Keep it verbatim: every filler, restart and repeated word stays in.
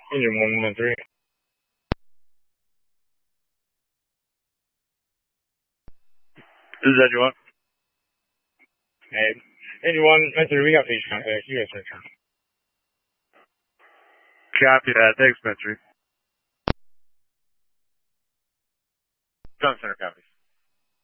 Engine one one three. This is Edge one. Hey, Engine one one three, we got phase contact. You guys are trying. Copy that. Thanks, Spencer. Sun Center, copy.